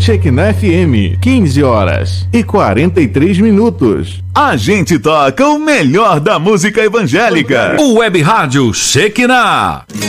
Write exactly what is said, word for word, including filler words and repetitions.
Shekinah F M, quinze horas e quarenta e três minutos. A gente toca o melhor da música evangélica. O Web Rádio Shekinah.